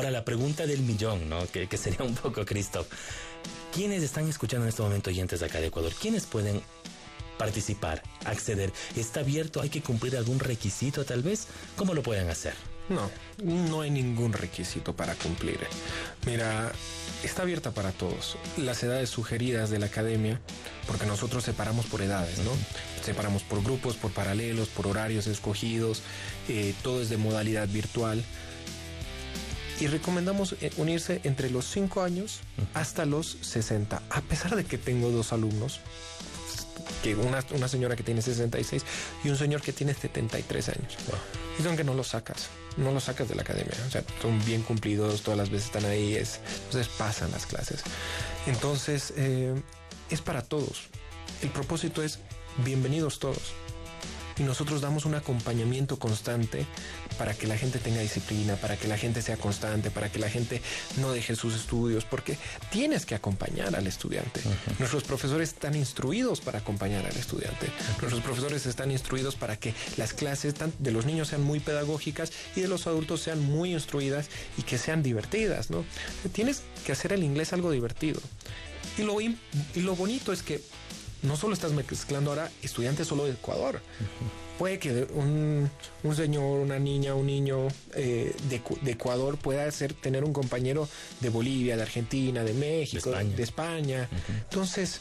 Ahora, la pregunta del millón, ¿no? Que sería un poco, Christoph. ¿Quiénes están escuchando en este momento, oyentes de acá de Ecuador? ¿Quiénes pueden participar, acceder? ¿Está abierto? ¿Hay que cumplir algún requisito tal vez? ¿Cómo lo pueden hacer? No hay ningún requisito para cumplir. Mira, está abierta para todos. Las edades sugeridas de la academia, porque nosotros separamos por edades, ¿no? Separamos por grupos, por paralelos, por horarios escogidos, todo es de modalidad virtual. Y recomendamos unirse entre los 5 años hasta los 60. A pesar de que tengo 2 alumnos, que una señora que tiene 66 y un señor que tiene 73 años. Wow. Y son que no los sacas de la academia. O sea, son bien cumplidos, todas las veces están ahí, entonces pasan las clases. Entonces, es para todos. El propósito es bienvenidos todos. Y nosotros damos un acompañamiento constante para que la gente tenga disciplina, para que la gente sea constante, para que la gente no deje sus estudios, porque tienes que acompañar al estudiante. Nuestros profesores están instruidos para acompañar al estudiante. Nuestros profesores están instruidos para que las clases de los niños sean muy pedagógicas y de los adultos sean muy instruidas y que sean divertidas, ¿no? Tienes que hacer el inglés algo divertido. Y lo bonito es que no solo estás mezclando ahora estudiantes solo de Ecuador. Puede que un señor, una niña, un niño de Ecuador pueda tener un compañero de Bolivia, de Argentina, de México, de España. Entonces,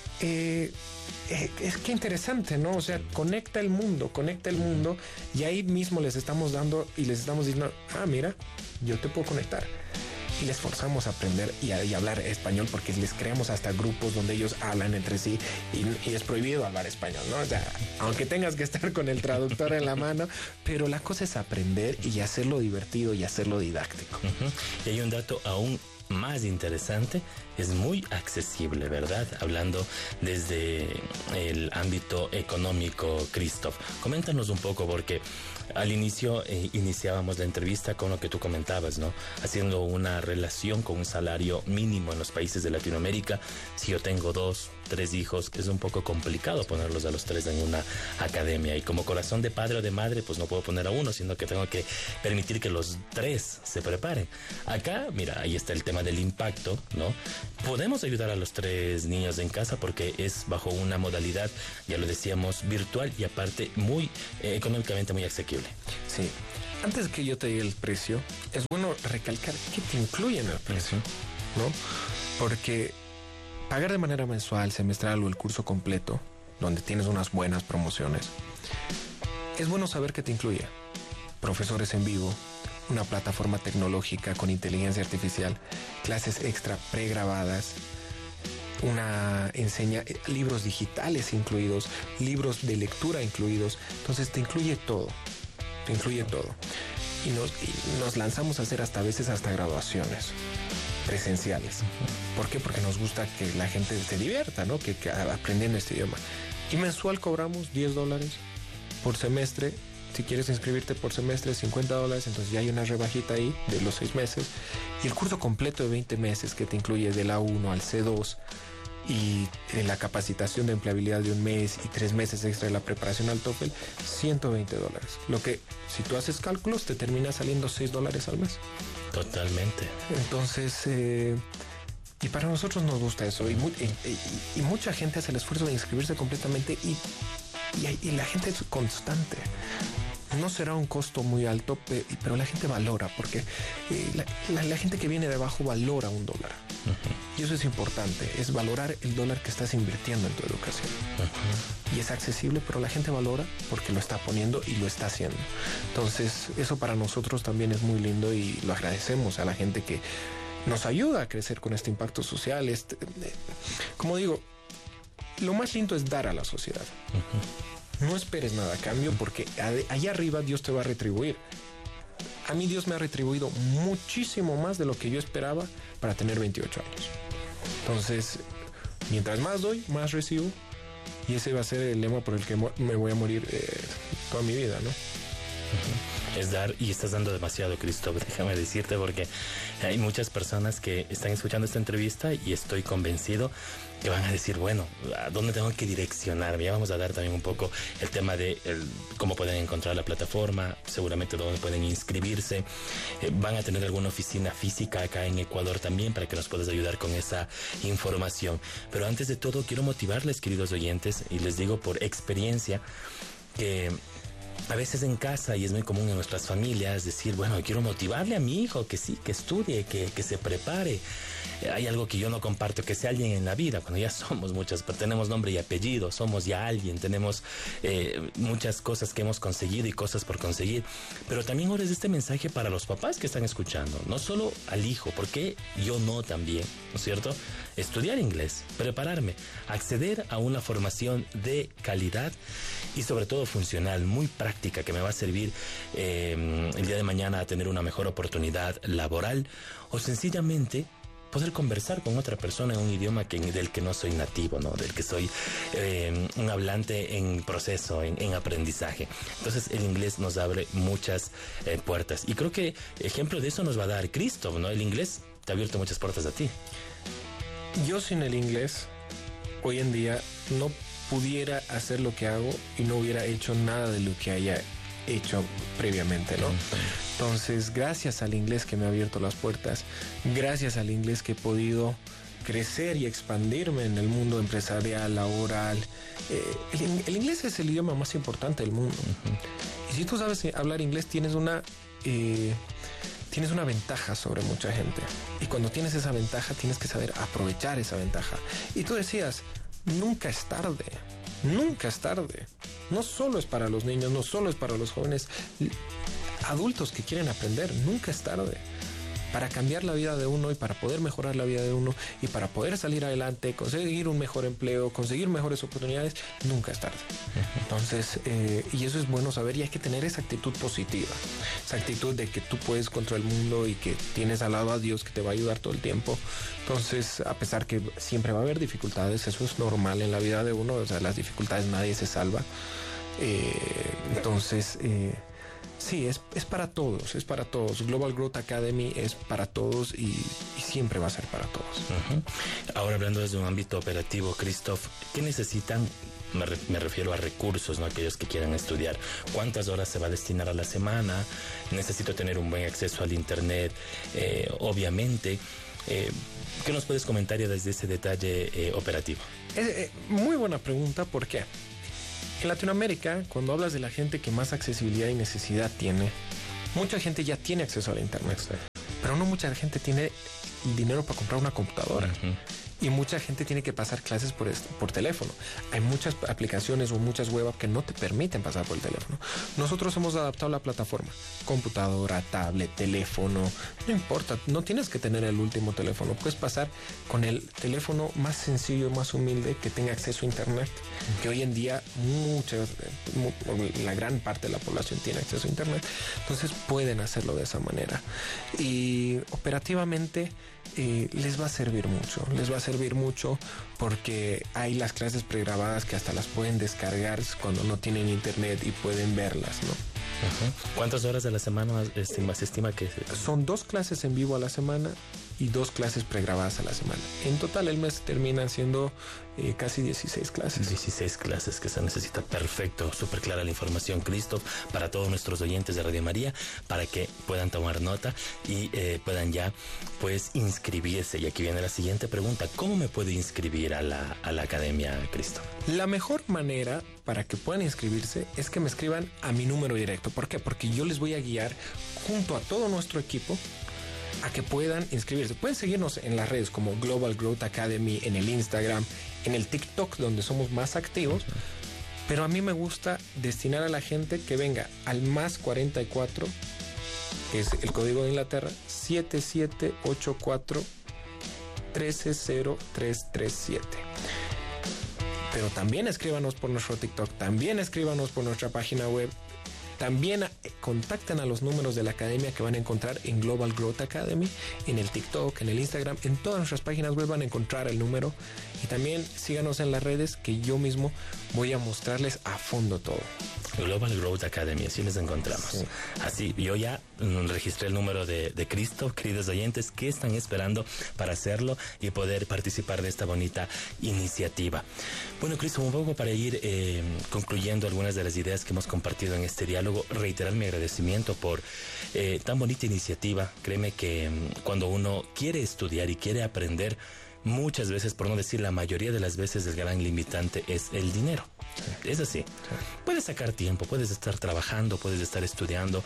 es que interesante, ¿no? O sea, conecta el mundo y ahí mismo les estamos dando y les estamos diciendo, mira, yo te puedo conectar. Y les forzamos a aprender y hablar español porque les creamos hasta grupos donde ellos hablan entre sí y es prohibido hablar español, ¿no? O sea, aunque tengas que estar con el traductor en la mano, pero la cosa es aprender y hacerlo divertido y hacerlo didáctico. Y hay un dato aún más interesante, es muy accesible, ¿verdad? Hablando desde el ámbito económico, Christoph. Coméntanos un poco, porque al inicio iniciábamos la entrevista con lo que tú comentabas, ¿no? Haciendo una relación con un salario mínimo en los países de Latinoamérica. Si yo tengo 2, 3 hijos, es un poco complicado ponerlos a los 3 en una academia. Y como corazón de padre o de madre, pues no puedo poner a uno, sino que tengo que permitir que los 3 se preparen. Acá, mira, ahí está el tema del impacto, ¿no? Podemos ayudar a los 3 niños en casa porque es bajo una modalidad, ya lo decíamos, virtual y aparte muy económicamente muy asequible. Sí. Antes que yo te diga el precio, es bueno recalcar qué te incluye en el precio, ¿no? Porque pagar de manera mensual, semestral o el curso completo, donde tienes unas buenas promociones, es bueno saber que te incluye profesores en vivo, una plataforma tecnológica con inteligencia artificial, clases extra pregrabadas, libros digitales incluidos, libros de lectura incluidos. Entonces te incluye todo. Y nos lanzamos a hacer a veces hasta graduaciones presenciales. ¿Por qué? Porque nos gusta que la gente se divierta, ¿no? Que aprendiendo este idioma. Y mensual cobramos $10 por semestre. Si quieres inscribirte por semestre, $50, entonces ya hay una rebajita ahí de los 6 meses. Y el curso completo de 20 meses que te incluye del A1 al C2 y la capacitación de empleabilidad de 1 mes y 3 meses extra de la preparación al TOEFL, $120. Lo que, si tú haces cálculos, te termina saliendo $6 al mes. Totalmente. Entonces, y para nosotros nos gusta eso. Y mucha gente hace el esfuerzo de inscribirse completamente y la gente es constante. No será un costo muy alto, pero la gente valora, porque la gente que viene de abajo valora $1. Y eso es importante, es valorar el $1 que estás invirtiendo en tu educación. Y es accesible, pero la gente valora porque lo está poniendo y lo está haciendo. Entonces, eso para nosotros también es muy lindo y lo agradecemos a la gente que nos ayuda a crecer con este impacto social. Como digo, lo más lindo es dar a la sociedad. No esperes nada a cambio, porque allá arriba Dios te va a retribuir. A mí Dios me ha retribuido muchísimo más de lo que yo esperaba para tener 28 años. Entonces, mientras más doy, más recibo. Y ese va a ser el lema por el que me voy a morir toda mi vida, ¿no? es dar, y estás dando demasiado, Christoph, déjame decirte, porque hay muchas personas que están escuchando esta entrevista y estoy convencido que van a decir, bueno, ¿a dónde tengo que direccionarme? Ya vamos a dar también un poco el tema de cómo pueden encontrar la plataforma, seguramente dónde pueden inscribirse. Van a tener alguna oficina física acá en Ecuador también para que nos puedas ayudar con esa información. Pero antes de todo, quiero motivarles, queridos oyentes, y les digo por experiencia que a veces en casa, y es muy común en nuestras familias, decir, bueno, quiero motivarle a mi hijo que sí, que estudie, que se prepare. Hay algo que yo no comparto, que sea alguien en la vida, cuando ya somos muchas, tenemos nombre y apellido, somos ya alguien, tenemos muchas cosas que hemos conseguido y cosas por conseguir. Pero también ahora es este mensaje para los papás que están escuchando, no solo al hijo, porque yo no también, ¿no es cierto? Estudiar inglés, prepararme, acceder a una formación de calidad y sobre todo funcional, muy práctica, que me va a servir el día de mañana a tener una mejor oportunidad laboral o sencillamente poder conversar con otra persona en un idioma del que no soy nativo, ¿no? Del que soy un hablante en proceso, en aprendizaje. Entonces el inglés nos abre muchas puertas. Y creo que ejemplo de eso nos va a dar Christoph, ¿no? El inglés te ha abierto muchas puertas a ti. Yo sin el inglés, hoy en día, no pudiera hacer lo que hago y no hubiera hecho nada de lo que haya hecho previamente, ¿no? Entonces, gracias al inglés que me ha abierto las puertas, gracias al inglés que he podido crecer y expandirme en el mundo empresarial, laboral. El inglés es el idioma más importante del mundo. Y si tú sabes hablar inglés, tienes una ventaja sobre mucha gente. Y cuando tienes esa ventaja, tienes que saber aprovechar esa ventaja. Y tú decías, nunca es tarde. Nunca es tarde. No solo es para los niños, no solo es para los jóvenes, adultos que quieren aprender, nunca es tarde. Para cambiar la vida de uno y para poder mejorar la vida de uno y para poder salir adelante, conseguir un mejor empleo, conseguir mejores oportunidades, nunca es tarde. Entonces, y eso es bueno saber, y hay que tener esa actitud positiva, esa actitud de que tú puedes contra el mundo y que tienes al lado a Dios que te va a ayudar todo el tiempo. Entonces, a pesar que siempre va a haber dificultades, eso es normal en la vida de uno, o sea, las dificultades nadie se salva. Sí, es para todos, es para todos. Global Growth Academy es para todos y siempre va a ser para todos. Ahora hablando desde un ámbito operativo, Christoph, ¿qué necesitan? Me refiero a recursos, ¿no? Aquellos que quieran estudiar. ¿Cuántas horas se va a destinar a la semana? Necesito tener un buen acceso al internet, obviamente. ¿Qué nos puedes comentar desde ese detalle operativo? Muy buena pregunta, ¿por qué? En Latinoamérica, cuando hablas de la gente que más accesibilidad y necesidad tiene, mucha gente ya tiene acceso al internet, pero no mucha gente tiene dinero para comprar una computadora. Y mucha gente tiene que pasar clases por teléfono. Hay muchas aplicaciones o muchas web apps que no te permiten pasar por el teléfono. Nosotros hemos adaptado la plataforma. Computadora, tablet, teléfono. No importa, no tienes que tener el último teléfono. Puedes pasar con el teléfono más sencillo, más humilde, que tenga acceso a internet. Que hoy en día la gran parte de la población tiene acceso a internet. Entonces pueden hacerlo de esa manera. Y operativamente les va a servir mucho porque hay las clases pregrabadas que hasta las pueden descargar cuando no tienen internet y pueden verlas, ¿no? ¿Cuántas horas de la semana se estima que son 2 clases en vivo a la semana y 2 clases pregrabadas a la semana? En total el mes termina siendo casi 16 clases. 16 clases que se necesita. Perfecto, súper clara la información, Christoph, para todos nuestros oyentes de Radio María, para que puedan tomar nota y puedan ya pues inscribirse. Y aquí viene la siguiente pregunta: ¿cómo me puedo inscribir a la academia, Christoph? La mejor manera para que puedan inscribirse es que me escriban a mi número directo. ¿Por qué? Porque yo les voy a guiar junto a todo nuestro equipo a que puedan inscribirse. Pueden seguirnos en las redes como Global Growth Academy, en el Instagram, en el TikTok, donde somos más activos. Pero a mí me gusta destinar a la gente que venga al más 44, que es el código de Inglaterra, 7784 130337. Pero también escríbanos por nuestro TikTok, también escríbanos por nuestra página web. También contacten a los números de la academia que van a encontrar en Global Growth Academy, en el TikTok, en el Instagram, en todas nuestras páginas web van a encontrar el número. Y también síganos en las redes que yo mismo voy a mostrarles a fondo todo. Global Growth Academy, así les encontramos. Sí. Así, yo ya registré el número de Cristo, queridos oyentes, ¿qué están esperando para hacerlo y poder participar de esta bonita iniciativa? Bueno, Cristo, un poco para ir concluyendo algunas de las ideas que hemos compartido en este diálogo, reiterar mi agradecimiento por tan bonita iniciativa. Créeme que cuando uno quiere estudiar y quiere aprender, muchas veces, por no decir la mayoría de las veces, el gran limitante es el dinero. Sí. Es así. Sí. Puedes sacar tiempo, puedes estar trabajando, puedes estar estudiando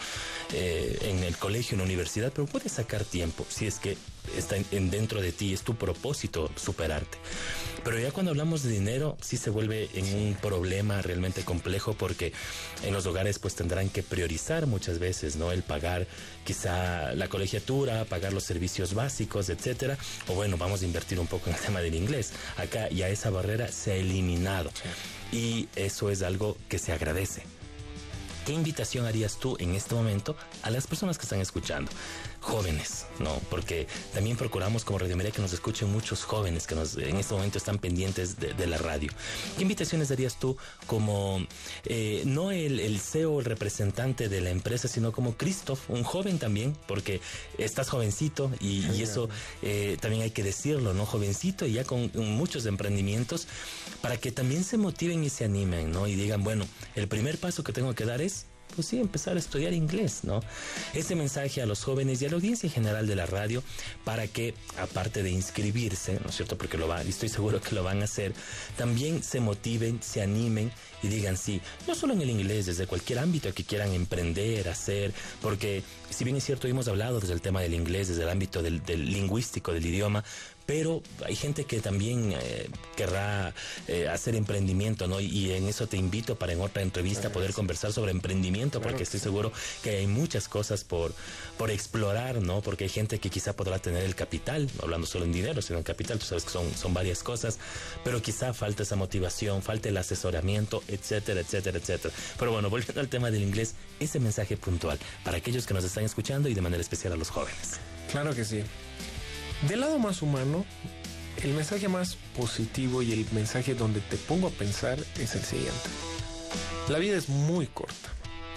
en el colegio, en la universidad, pero puedes sacar tiempo si es que está dentro de ti, es tu propósito superarte. Pero ya cuando hablamos de dinero, sí se vuelve en un problema realmente complejo, porque en los hogares pues tendrán que priorizar muchas veces, ¿no? El pagar quizá la colegiatura, pagar los servicios básicos, etcétera. O bueno, vamos a invertir un poco en el tema del inglés. Acá ya esa barrera se ha eliminado. Sí. Y eso es algo que se agradece. ¿Qué invitación harías tú en este momento a las personas que están escuchando? Jóvenes, ¿no? Porque también procuramos como Radio María que nos escuchen muchos jóvenes que en este momento están pendientes de la radio. ¿Qué invitaciones darías tú como, no el CEO, el representante de la empresa, sino como Christoph, un joven también, porque estás jovencito y eso también hay que decirlo, ¿no? Jovencito y ya con muchos emprendimientos, para que también se motiven y se animen, ¿no? Y digan, bueno, el primer paso que tengo que dar es, pues sí, empezar a estudiar inglés, ¿no? Ese mensaje a los jóvenes y a la audiencia en general de la radio, para que, aparte de inscribirse, ¿no es cierto? Porque y estoy seguro que lo van a hacer, también se motiven, se animen y digan sí, no solo en el inglés, desde cualquier ámbito que quieran emprender, hacer, porque si bien es cierto, hemos hablado desde el tema del inglés, desde el ámbito del lingüístico, del idioma, pero hay gente que también querrá hacer emprendimiento, ¿no? Y en eso te invito para en otra entrevista poder conversar sobre emprendimiento, porque estoy seguro que hay muchas cosas por explorar, ¿no? Porque hay gente que quizá podrá tener el capital, no hablando solo en dinero, sino en capital, tú sabes que son varias cosas, pero quizá falta esa motivación, falta el asesoramiento, etcétera, etcétera, etcétera. Pero bueno, volviendo al tema del inglés, ese mensaje puntual para aquellos que nos están escuchando y de manera especial a los jóvenes. Claro que sí. Del lado más humano, el mensaje más positivo y el mensaje donde te pongo a pensar es el siguiente. La vida es muy corta.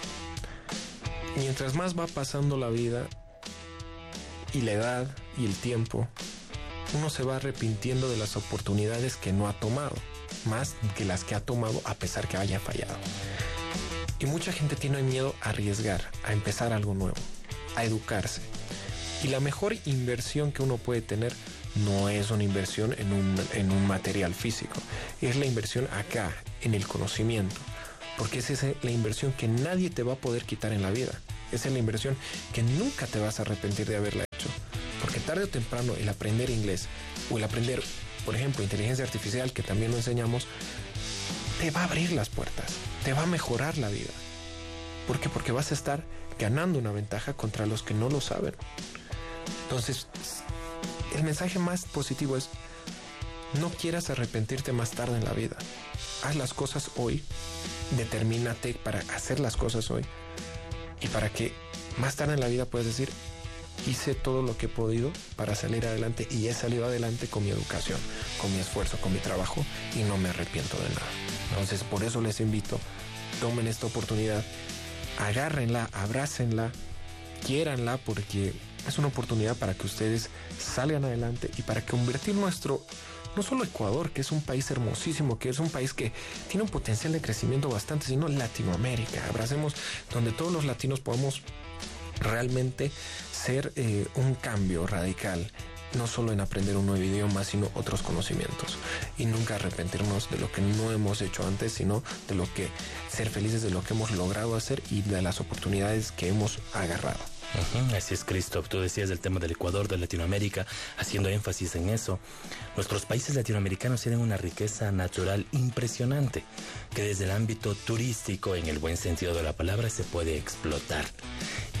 Mientras más va pasando la vida y la edad y el tiempo, uno se va arrepintiendo de las oportunidades que no ha tomado, más que las que ha tomado a pesar que haya fallado. Y mucha gente tiene miedo a arriesgar, a empezar algo nuevo, a educarse. Y la mejor inversión que uno puede tener no es una inversión en un material físico, es la inversión acá, en el conocimiento, porque esa es la inversión que nadie te va a poder quitar en la vida. Esa es la inversión que nunca te vas a arrepentir de haberla hecho, porque tarde o temprano el aprender inglés o el aprender, por ejemplo, inteligencia artificial, que también lo enseñamos, te va a abrir las puertas, te va a mejorar la vida. ¿Por qué? Porque vas a estar ganando una ventaja contra los que no lo saben. Entonces, el mensaje más positivo es: no quieras arrepentirte más tarde en la vida. Haz las cosas hoy, determínate para hacer las cosas hoy, y para que más tarde en la vida puedas decir: hice todo lo que he podido para salir adelante, y he salido adelante con mi educación, con mi esfuerzo, con mi trabajo, y no me arrepiento de nada. Entonces, por eso les invito, tomen esta oportunidad, agárrenla, abrácenla, quiéranla, porque es una oportunidad para que ustedes salgan adelante y para convertir no solo Ecuador, que es un país hermosísimo, que es un país que tiene un potencial de crecimiento bastante, sino Latinoamérica. Abracemos donde todos los latinos podamos realmente ser un cambio radical, no solo en aprender un nuevo idioma, sino otros conocimientos, y nunca arrepentirnos de lo que no hemos hecho antes, sino de ser felices de lo que hemos logrado hacer y de las oportunidades que hemos agarrado. Así es, Christoph. Tú decías del tema del Ecuador, de Latinoamérica, haciendo énfasis en eso. Nuestros países latinoamericanos tienen una riqueza natural impresionante, que desde el ámbito turístico, en el buen sentido de la palabra, se puede explotar.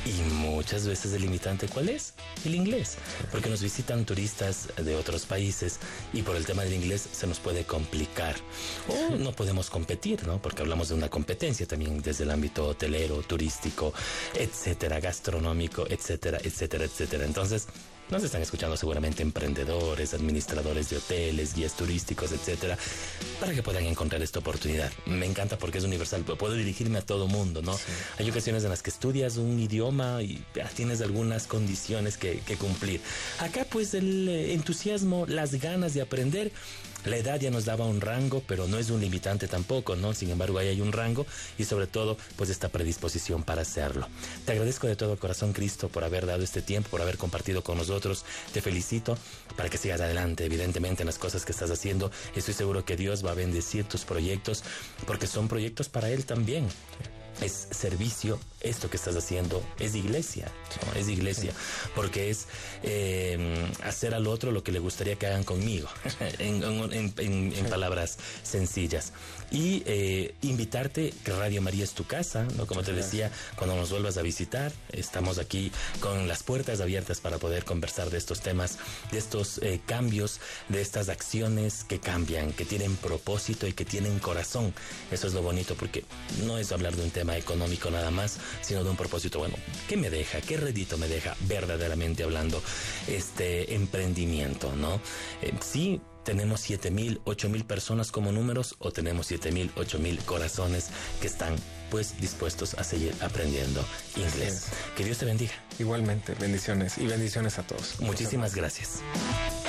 Y muchas veces el limitante, ¿cuál es? El inglés. Porque nos visitan turistas de otros países y por el tema del inglés se nos puede complicar. O no podemos competir, ¿no? Porque hablamos de una competencia también desde el ámbito hotelero, turístico, etcétera, gastronómico, etcétera, etcétera, etcétera. Entonces, nos están escuchando seguramente emprendedores, administradores de hoteles, guías turísticos, etcétera, para que puedan encontrar esta oportunidad. Me encanta porque es universal, puedo dirigirme a todo mundo, ¿no? Sí. Hay ocasiones en las que estudias un idioma y tienes algunas condiciones que cumplir. Acá pues el entusiasmo, las ganas de aprender. La edad ya nos daba un rango, pero no es un limitante tampoco, ¿no? Sin embargo, ahí hay un rango y sobre todo, pues esta predisposición para hacerlo. Te agradezco de todo corazón, Cristo, por haber dado este tiempo, por haber compartido con nosotros. Te felicito para que sigas adelante, evidentemente, en las cosas que estás haciendo. Estoy seguro que Dios va a bendecir tus proyectos, porque son proyectos para Él también. Es servicio, esto que estás haciendo es iglesia, ¿no? Es iglesia, porque es hacer al otro lo que le gustaría que hagan conmigo, en palabras sencillas. Y invitarte, que Radio María es tu casa, ¿no? Como te decía, cuando nos vuelvas a visitar, estamos aquí con las puertas abiertas para poder conversar de estos temas, de estos cambios, de estas acciones que cambian, que tienen propósito y que tienen corazón. Eso es lo bonito, porque no es hablar de un tema económico nada más, sino de un propósito. Bueno, ¿qué me deja? ¿Qué rédito me deja verdaderamente hablando este emprendimiento, no? Sí, tenemos 7,000, 8,000 personas como números, o tenemos 7,000, 8,000 corazones que están pues dispuestos a seguir aprendiendo inglés. Que Dios te bendiga. Igualmente, bendiciones y bendiciones a todos. Muchísimas gracias.